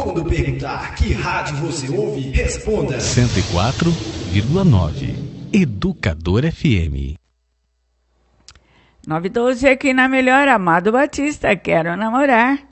Quando perguntar que rádio você ouve, responda 104,9 Educador FM. 912 aqui na Melhor, Amado Batista, quero namorar.